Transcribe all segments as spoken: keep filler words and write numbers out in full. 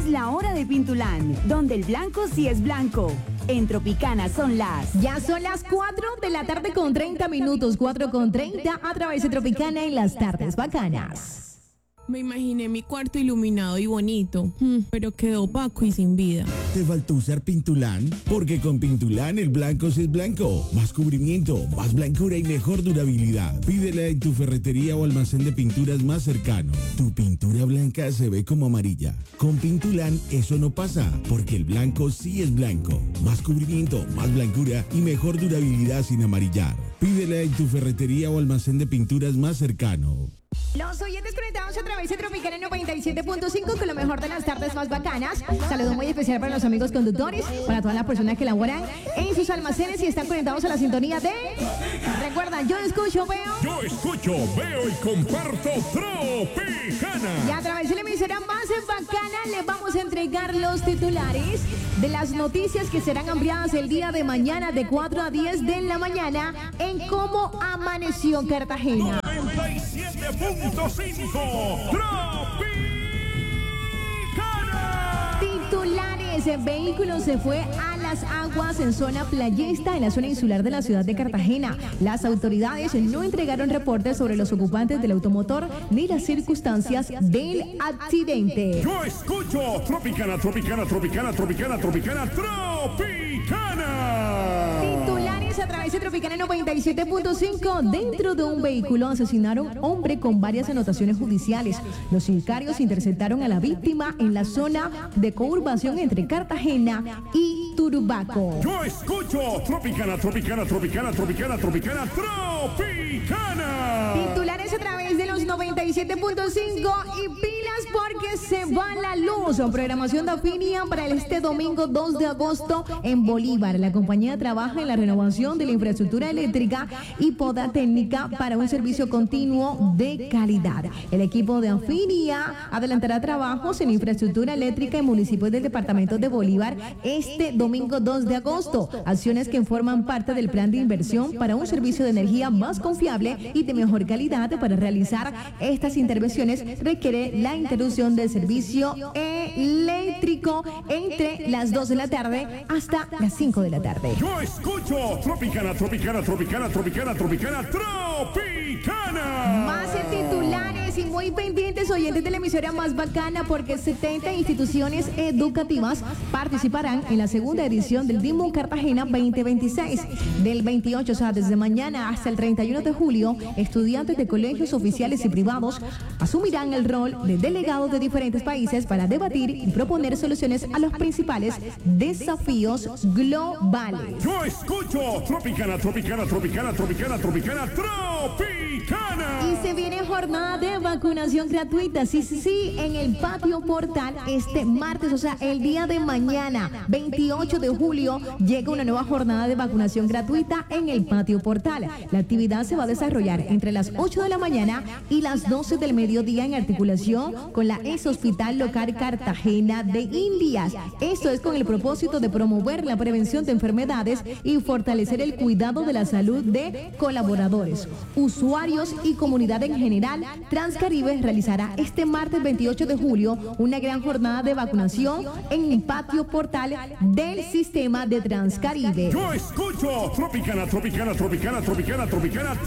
Es la hora de Pintulán, donde el blanco sí es blanco. En Tropicana son las... Ya son las cuatro de la tarde con treinta minutos, cuatro con treinta a través de Tropicana en las tardes bacanas. Me imaginé mi cuarto iluminado y bonito, pero quedó opaco y sin vida. ¿Te faltó usar Pintulán? Porque con Pintulán el blanco sí es blanco. Más cubrimiento, más blancura y mejor durabilidad. Pídela en tu ferretería o almacén de pinturas más cercano. Tu pintura blanca se ve como amarilla. Con Pintulán eso no pasa, porque el blanco sí es blanco. Más cubrimiento, más blancura y mejor durabilidad sin amarillar. Pídela en tu ferretería o almacén de pinturas más cercano. Los oyentes conectados a través de Tropicana noventa y siete punto cinco con lo mejor de las tardes más bacanas. Saludo muy especial para los amigos conductores, para todas las personas que laboran en sus almacenes y están conectados a la sintonía de... Recuerda, yo escucho, veo... Yo escucho, veo y comparto Tropicana. Y a través de la emisora más bacana les vamos a entregar los titulares de las noticias que serán ampliadas el día de mañana de cuatro a diez de la mañana en Cómo Amaneció Cartagena. noventa y siete punto cinco Tropicana. Titulares: el vehículo se fue a las aguas en zona playista en la zona insular de la ciudad de Cartagena. Las autoridades no entregaron reportes sobre los ocupantes del automotor ni las circunstancias del accidente. Yo escucho Tropicana, Tropicana, Tropicana, Tropicana, Tropicana, Tropicana. Titulares a través de Tropicana noventa y siete punto cinco. Dentro de un vehículo asesinaron hombre con varias anotaciones judiciales. Los sicarios interceptaron a la víctima en la zona de conurbación entre Cartagena y Turbaco. Yo escucho Tropicana, Tropicana, Tropicana, Tropicana, Tropicana, Tropicana. Titulares a través de los noventa y siete punto cinco y pilas porque se va la luz. Programación de Afinia para este domingo dos de agosto en Bolívar. La compañía trabaja en la renovación de la infraestructura eléctrica y poda técnica para un servicio continuo de calidad. El equipo de Afinia adelantará trabajos en infraestructura eléctrica en municipios del departamento de Bolívar este domingo dos de agosto. Acciones que forman parte del plan de inversión para un servicio de energía más confiable y de mejor calidad. Para realizar estas intervenciones requiere la interrupción del servicio eléctrico entre las dos de la tarde hasta las cinco de la tarde. Yo escucho Tropicana, Tropicana, Tropicana, Tropicana, Tropicana, Tropicana. Más titulares y muy pendientes oyentes de la emisora más bacana porque setenta instituciones educativas participarán en la segunda edición del DIMU Cartagena veinte veintiséis. Del veintiocho, o sea, desde mañana hasta el treinta y uno de julio, estudiantes de colegios oficiales y privados asumirán el rol de delegados de diferentes países para debatir y proponer soluciones a los principales desafíos globales. Yo escucho Tropicana, Tropicana, Tropicana, Tropicana, Tropicana, Tropicana. Y se viene jornada de vacunación gratuita, sí, sí, sí, en el Patio Portal este martes, o sea, el día de mañana, veintiocho de julio, llega una nueva jornada de vacunación gratuita en el Patio Portal. La actividad se va a desarrollar entre las ocho de la mañana y las doce del mediodía en articulación con la ex Hospital Local Cartagena de Indias. Esto es con el propósito de promover la prevención de enfermedades y fortalecer el cuidado de la salud de colaboradores, usuarios y comunidad en general. Transcaribe realizará este martes veintiocho de julio una gran jornada de vacunación en el Patio Portal del sistema de Transcaribe. Yo escucho Tropicana, Tropicana, Tropicana, Tropicana, Tropicana,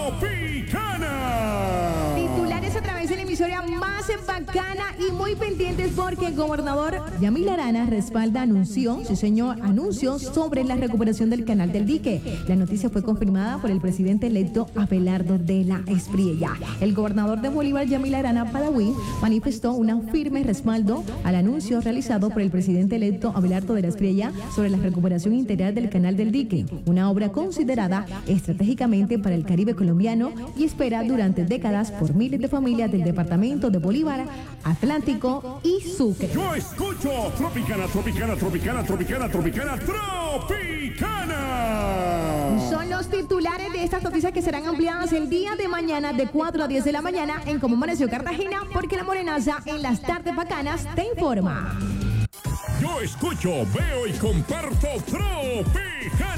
Tropicana. Titulares a través de la emisora más bacana y muy pendientes porque el gobernador Yamil Arana respalda anunció, sí señor, anunció sobre la recuperación del canal del dique. La noticia fue confirmada por el presidente electo Abelardo de la Espriella. El gobernador de Bolívar, Yamil Arana Padaví, manifestó un firme respaldo al anuncio realizado por el presidente electo Abelardo de la Espriella sobre la recuperación integral del canal del dique, una obra considerada estratégicamente para el Caribe colombiano y espera durante décadas por miles de familias del departamento de Bolívar, Atlántico y Sucre. Yo escucho Tropicana, Tropicana, Tropicana, Tropicana, Tropicana, Tropicana. Son los titulares de estas noticias que serán ampliadas el día de mañana de cuatro a diez de la mañana en Cómo Amaneció Cartagena, porque la morenaza en las tardes bacanas te informa. Yo escucho, veo y comparto Tropicana.